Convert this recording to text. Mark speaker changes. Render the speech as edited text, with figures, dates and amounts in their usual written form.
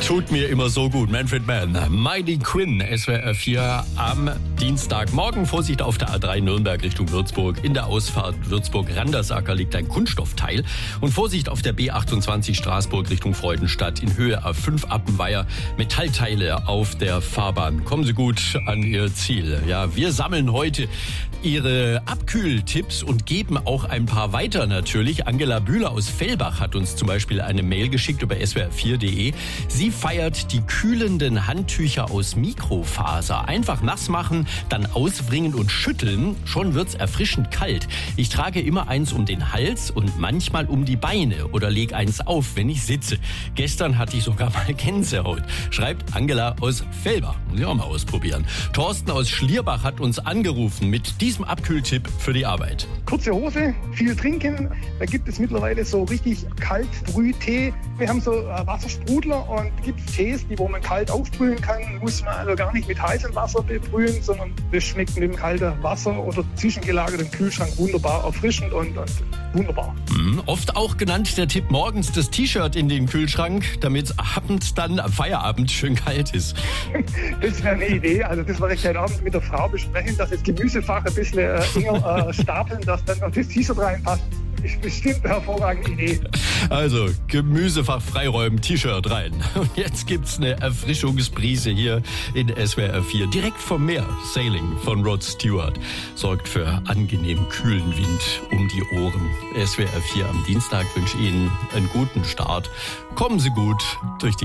Speaker 1: Tut mir immer so gut. Manfred Mann, Mighty Quinn, SWR 4 am Dienstagmorgen. Vorsicht auf der A3 Nürnberg Richtung Würzburg. In der Ausfahrt Würzburg-Randersacker liegt ein Kunststoffteil. Und Vorsicht auf der B28 Straßburg Richtung Freudenstadt. In Höhe A5 Appenweier. Metallteile auf der Fahrbahn. Kommen Sie gut an Ihr Ziel. Ja, wir sammeln heute Ihre Abkühltipps und geben auch ein paar weiter natürlich. Angela Bühler aus Fellbach hat uns zum Beispiel eine Mail geschickt über swr4.de. Sie feiert die kühlenden Handtücher aus Mikrofaser. Einfach nass machen, dann auswringen und schütteln. Schon wird's erfrischend kalt. Ich trage immer eins um den Hals und manchmal um die Beine oder leg eins auf, wenn ich sitze. Gestern hatte ich sogar mal Gänsehaut, schreibt Angela aus Fellbach. Muss ich auch mal ausprobieren. Thorsten aus Schlierbach hat uns angerufen mit diesem Abkühltipp für die Arbeit.
Speaker 2: Kurze Hose, viel trinken. Da gibt es mittlerweile so richtig Kaltbrühtee. Wir haben so Wassersprudler und gibt es Tees, die wo man kalt aufbrühen kann. Muss man also gar nicht mit heißem Wasser bebrühen, sondern das schmeckt mit dem kalten Wasser oder zwischengelagert im Kühlschrank wunderbar erfrischend und wunderbar.
Speaker 1: Oft auch genannt der Tipp, morgens das T-Shirt in den Kühlschrank, damit es abends dann am Feierabend schön kalt ist.
Speaker 2: Das wäre eine Idee. Also das werde ich heute Abend mit der Frau besprechen, dass das Gemüsefach ein bisschen enger stapeln, dass dann noch das T-Shirt reinpasst. Ist bestimmt eine hervorragende Idee.
Speaker 1: Also, Gemüsefach freiräumen, T-Shirt rein. Und jetzt gibt's eine Erfrischungsprise hier in SWR 4. Direkt vom Meer. Sailing von Rod Stewart sorgt für angenehm kühlen Wind um die Ohren. SWR 4 am Dienstag wünsche Ihnen einen guten Start. Kommen Sie gut durch die